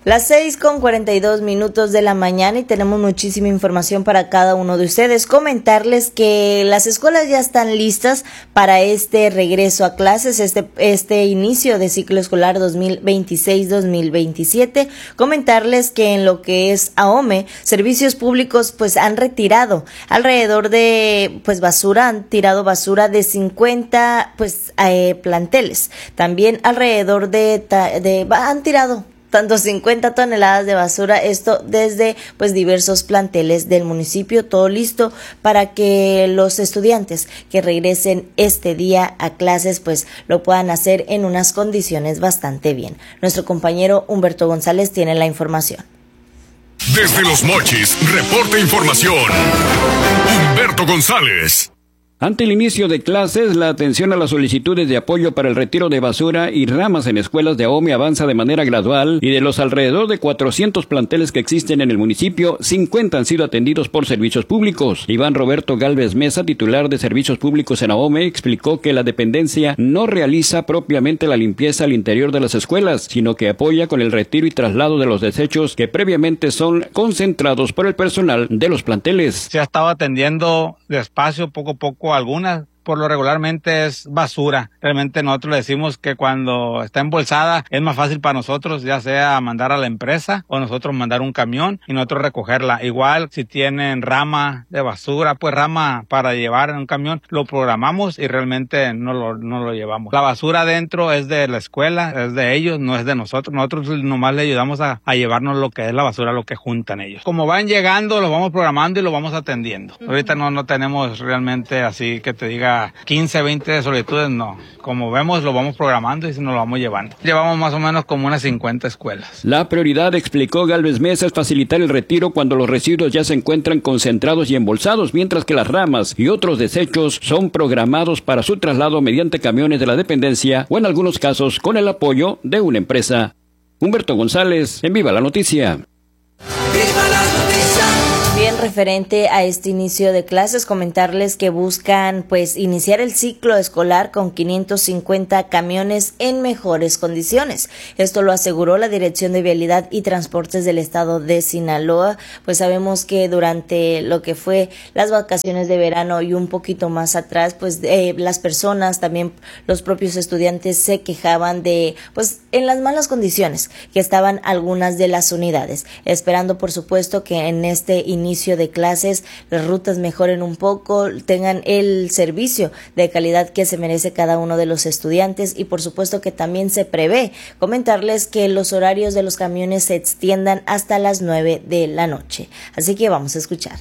Las 6:42 de la mañana y tenemos muchísima información para cada uno de ustedes. Comentarles que las escuelas ya están listas para este regreso a clases, este inicio de ciclo escolar 2026-2027. Comentarles que en lo que es AOME, servicios públicos pues han retirado alrededor de basura, han tirado basura de 50 planteles. También alrededor han tirado tanto 50 toneladas de basura, esto desde diversos planteles del municipio, todo listo para que los estudiantes que regresen este día a clases lo puedan hacer en unas condiciones bastante bien. Nuestro compañero Humberto González tiene la información. Desde Los Mochis, reporta información Humberto González. Ante el inicio de clases, la atención a las solicitudes de apoyo para el retiro de basura y ramas en escuelas de AOME avanza de manera gradual y de los alrededor de 400 planteles que existen en el municipio, 50 han sido atendidos por servicios públicos. Iván Roberto Galvez Mesa, titular de servicios públicos en AOME, explicó que la dependencia no realiza propiamente la limpieza al interior de las escuelas, sino que apoya con el retiro y traslado de los desechos que previamente son concentrados por el personal de los planteles. Se ha estado atendiendo despacio, poco a poco, algunas. Por lo regularmente es basura. Realmente nosotros le decimos que cuando está embolsada es más fácil para nosotros, ya sea mandar a la empresa o nosotros mandar un camión y nosotros recogerla. Igual si tienen rama de basura, rama para llevar en un camión, lo programamos y realmente no lo llevamos. La basura adentro es de la escuela, es de ellos, no es de nosotros. Nosotros nomás le ayudamos a llevarnos lo que es la basura, lo que juntan ellos. Como van llegando, lo vamos programando y lo vamos atendiendo. Ahorita no tenemos realmente así que te diga 15, 20 solicitudes, no. Como vemos, lo vamos programando y nos lo vamos llevando. Llevamos más o menos como unas 50 escuelas. La prioridad, explicó Galvez Mesa, es facilitar el retiro cuando los residuos ya se encuentran concentrados y embolsados, mientras que las ramas y otros desechos son programados para su traslado mediante camiones de la dependencia o en algunos casos con el apoyo de una empresa. Humberto González, en Viva la Noticia. ¡Viva la Noticia! Bien, referente a este inicio de clases, comentarles que buscan iniciar el ciclo escolar con 550 camiones en mejores condiciones. Esto lo aseguró la Dirección de Vialidad y Transportes del Estado de Sinaloa. Sabemos que durante lo que fue las vacaciones de verano y un poquito más atrás, las personas, también los propios estudiantes se quejaban de en las malas condiciones que estaban algunas de las unidades, esperando por supuesto que en este inicio de clases las rutas mejoren un poco, tengan el servicio de calidad que se merece cada uno de los estudiantes y por supuesto que también se prevé comentarles que los horarios de los camiones se extiendan hasta las 9 de la noche. Así que vamos a escuchar.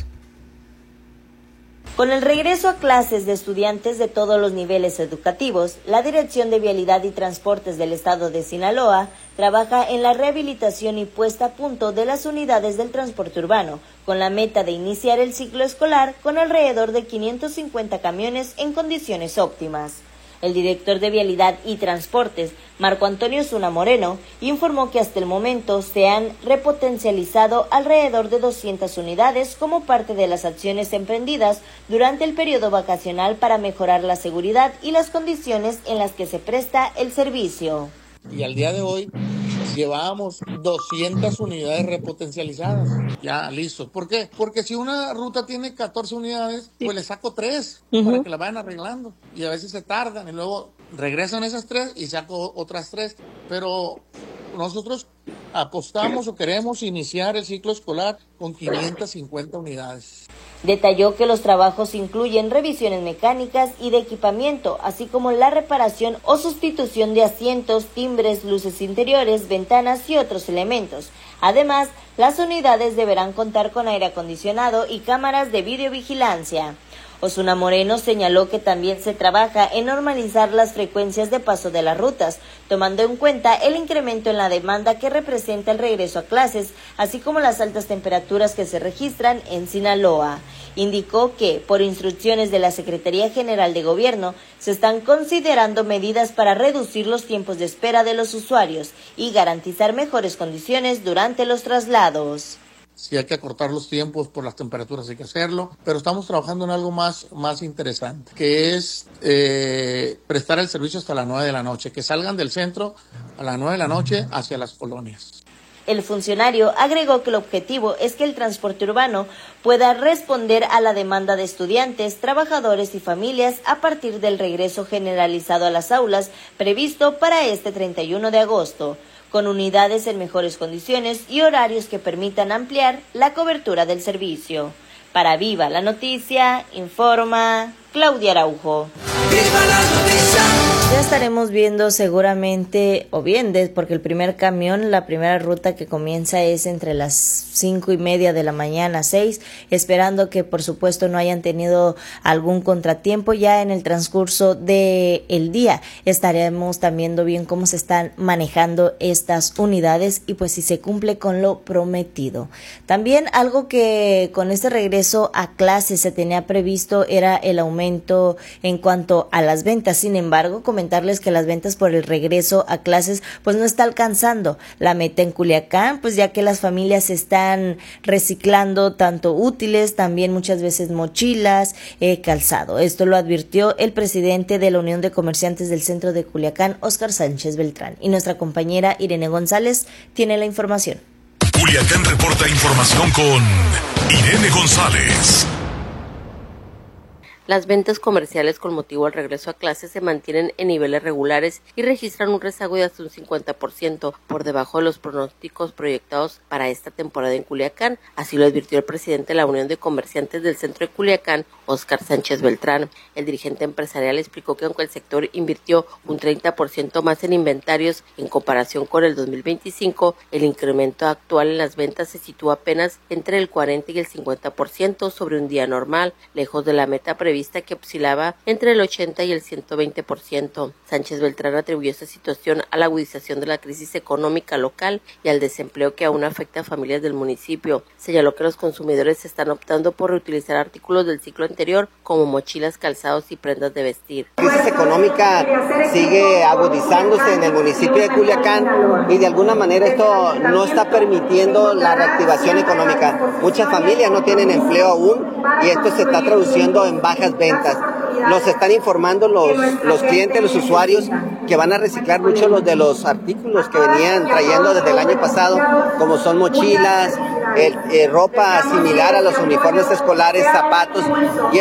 Con el regreso a clases de estudiantes de todos los niveles educativos, la Dirección de Vialidad y Transportes del Estado de Sinaloa trabaja en la rehabilitación y puesta a punto de las unidades del transporte urbano, con la meta de iniciar el ciclo escolar con alrededor de 550 camiones en condiciones óptimas. El director de Vialidad y Transportes, Marco Antonio Zuna Moreno, informó que hasta el momento se han repotencializado alrededor de 200 unidades como parte de las acciones emprendidas durante el periodo vacacional para mejorar la seguridad y las condiciones en las que se presta el servicio. Y al día de hoy llevábamos 200 unidades repotencializadas, ya listos. ¿Por qué? Porque si una ruta tiene 14 unidades, le saco 3 para que la vayan arreglando. Y a veces se tardan y luego regresan esas 3 y saco otras 3. Pero nosotros apostamos o queremos iniciar el ciclo escolar con 550 unidades. Detalló que los trabajos incluyen revisiones mecánicas y de equipamiento, así como la reparación o sustitución de asientos, timbres, luces interiores, ventanas y otros elementos. Además, las unidades deberán contar con aire acondicionado y cámaras de videovigilancia. Osuna Moreno señaló que también se trabaja en normalizar las frecuencias de paso de las rutas, tomando en cuenta el incremento en la demanda que representa el regreso a clases, así como las altas temperaturas que se registran en Sinaloa. Indicó que, por instrucciones de la Secretaría General de Gobierno, se están considerando medidas para reducir los tiempos de espera de los usuarios y garantizar mejores condiciones durante los traslados. Si hay que acortar los tiempos por las temperaturas, hay que hacerlo, pero estamos trabajando en algo más interesante, que es prestar el servicio hasta las 9 de la noche, que salgan del centro a las 9 de la noche hacia las colonias. El funcionario agregó que el objetivo es que el transporte urbano pueda responder a la demanda de estudiantes, trabajadores y familias a partir del regreso generalizado a las aulas previsto para este 31 de agosto, con unidades en mejores condiciones y horarios que permitan ampliar la cobertura del servicio. Para Viva la Noticia, informa Claudia Araujo. ¡Viva la noticia! Ya estaremos viendo seguramente, porque el primer camión, la primera ruta que comienza es entre las 5:30 de la mañana, 6, esperando que por supuesto no hayan tenido algún contratiempo ya en el transcurso del día. Estaremos también viendo bien cómo se están manejando estas unidades y pues si se cumple con lo prometido. También algo que con este regreso a clases se tenía previsto era el aumento en cuanto a las ventas. Sin embargo, comentarles que las ventas por el regreso a clases pues no está alcanzando la meta en Culiacán, pues ya que las familias están reciclando tanto útiles, también muchas veces mochilas, calzado. Esto lo advirtió el presidente de la Unión de Comerciantes del Centro de Culiacán, Óscar Sánchez Beltrán. Y nuestra compañera Irene González tiene la información. Culiacán reporta información con Irene González. Las ventas comerciales con motivo al regreso a clases se mantienen en niveles regulares y registran un rezago de hasta un 50% por debajo de los pronósticos proyectados para esta temporada en Culiacán. Así lo advirtió el presidente de la Unión de Comerciantes del Centro de Culiacán, Óscar Sánchez Beltrán. El dirigente empresarial explicó que aunque el sector invirtió un 30% más en inventarios en comparación con el 2025, el incremento actual en las ventas se sitúa apenas entre el 40 y el 50% sobre un día normal, lejos de la meta prevista que oscilaba entre el 80 y el 120%. Sánchez Beltrán atribuyó esta situación a la agudización de la crisis económica local y al desempleo que aún afecta a familias del municipio. Señaló que los consumidores están optando por reutilizar artículos del ciclo anterior como mochilas, calzados y prendas de vestir. La crisis económica sigue agudizándose en el municipio de Culiacán y de alguna manera esto no está permitiendo la reactivación económica. Muchas familias no tienen empleo aún y esto se está traduciendo en bajas ventas. Nos están informando los clientes, los usuarios, que van a reciclar muchos de los artículos que venían trayendo desde el año pasado, como son mochilas, ropa similar a los uniformes escolares, zapatos. Y